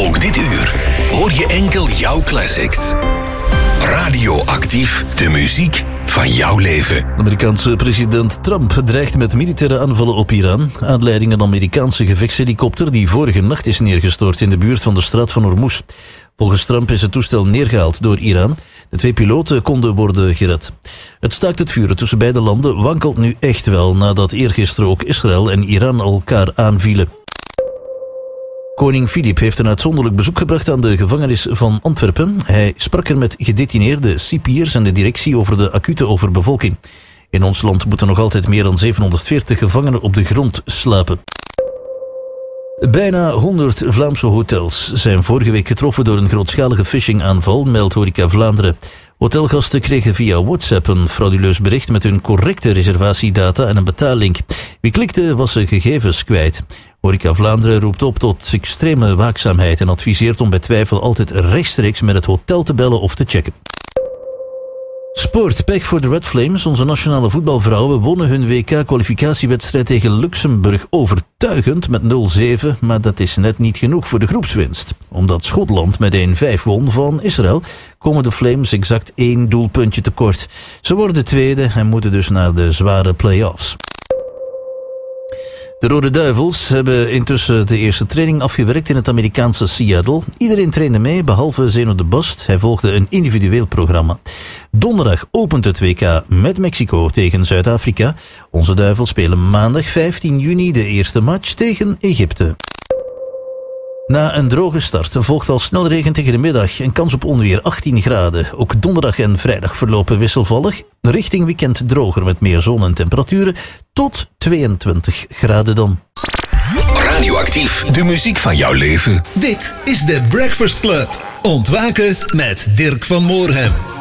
Ook dit uur hoor je enkel jouw classics. Radioactief, de muziek van jouw leven. De Amerikaanse president Trump dreigt met militaire aanvallen op Iran. Aanleiding een Amerikaanse gevechtshelikopter die vorige nacht is neergestort in de buurt van de straat van Hormuz. Volgens Trump is het toestel neergehaald door Iran. De 2 piloten konden worden gered. Het staakt het vuren tussen beide landen wankelt nu echt wel nadat eergisteren ook Israël en Iran elkaar aanvielen. Koning Filip heeft een uitzonderlijk bezoek gebracht aan de gevangenis van Antwerpen. Hij sprak er met gedetineerden, cipiers en de directie over de acute overbevolking. In ons land moeten nog altijd meer dan 740 gevangenen op de grond slapen. Bijna 100 Vlaamse hotels zijn vorige week getroffen door een grootschalige phishingaanval, meldt Horeca Vlaanderen. Hotelgasten kregen via WhatsApp een frauduleus bericht met hun correcte reservatiedata en een betalink. Wie klikte was zijn gegevens kwijt. Horeca Vlaanderen roept op tot extreme waakzaamheid en adviseert om bij twijfel altijd rechtstreeks met het hotel te bellen of te checken. Sport, pech voor de Red Flames. Onze nationale voetbalvrouwen wonnen hun WK-kwalificatiewedstrijd tegen Luxemburg overtuigend met 0-7, maar dat is net niet genoeg voor de groepswinst. Omdat Schotland met 1-5 won van Israël, komen de Flames exact 1 doelpuntje tekort. Ze worden tweede en moeten dus naar de zware play-offs. De Rode Duivels hebben intussen de eerste training afgewerkt in het Amerikaanse Seattle. Iedereen trainde mee, behalve Zeno de Bost. Hij volgde een individueel programma. Donderdag opent het WK met Mexico tegen Zuid-Afrika. Onze Duivels spelen maandag 15 juni de eerste match tegen Egypte. Na een droge start volgt al snel regen tegen de middag en kans op onweer 18 graden. Ook donderdag en vrijdag verlopen wisselvallig. Richting weekend droger met meer zon en temperaturen tot 22 graden dan. Radioactief, de muziek van jouw leven. Dit is de Breakfast Club. Ontwaken met Dirk van Moorhem.